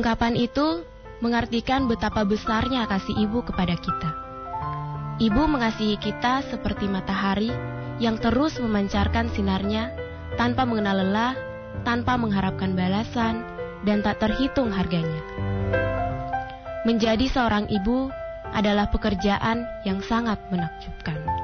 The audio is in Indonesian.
Ungkapan itu mengartikan betapa besarnya kasih ibu kepada kita. Ibu mengasihi kita seperti matahari yang terus memancarkan sinarnya tanpa mengenal lelah, tanpa mengharapkan balasan, dan tak terhitung harganya. Menjadi seorang ibu adalah pekerjaan yang sangat menakjubkan.